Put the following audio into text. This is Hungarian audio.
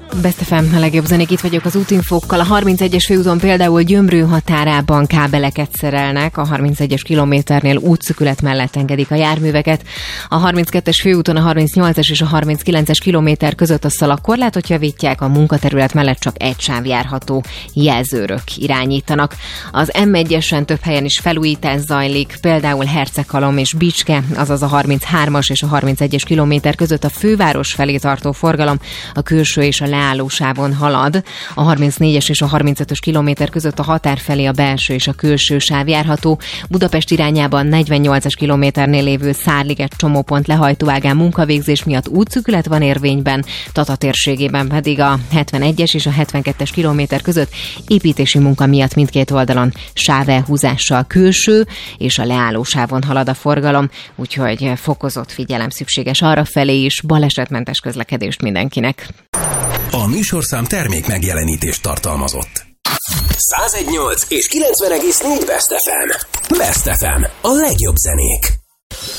Best FM, a legjobb zenék, itt vagyok az útinfókkal. A 31-es főúton például Gyömrő határában kábeleket szerelnek, a 31-es kilométernél útszükület mellett engedik a járműveket. A 32-es főúton a 38-es és a 39-es kilométer között a szalagkorlátot javítják, a munkaterület mellett csak egy sáv járható, jelzőrök irányítanak. Az M1-esen több helyen is felújítás zajlik, például Herceghalom és Bicske, azaz a 33-as és a 31-es kilométer között a főváros felé tartó forgalom a külső és a leállósávon halad. A 34-es és a 35-ös kilométer között a határ felé a belső és a külső sáv járható. Budapest irányában 48-as kilométernél lévő Szárliget csomópont lehajtóágán munkavégzés miatt útszűkület van érvényben, Tata térségében pedig a 71-es és a 72-es kilométer között építési munka miatt mindkét oldalon sávelhúzással külső és a leállósávon halad a forgalom, úgyhogy fokozott figyelem szükséges arrafelé is, balesetmentes közlekedést mindenkinek. A műsorszám termék megjelenítést tartalmazott. 101.8 és 90.4 Best FM. Best FM. A legjobb zenék.